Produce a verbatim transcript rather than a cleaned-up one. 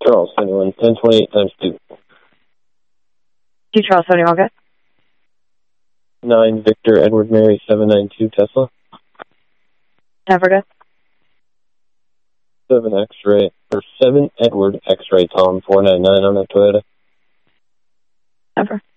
Charles, seventy-one, ten twenty-eight times two. Two Charles, seventy-one, okay. nine Victor Edward Mary seven nine two Tesla. Africa. seven X-ray, or seven Edward X-ray Tom four nine nine on that Toyota. Ever.